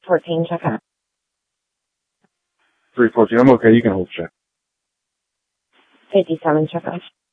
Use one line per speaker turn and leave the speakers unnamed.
14, check out.
314, I'm okay, you can hold check.
57, check out.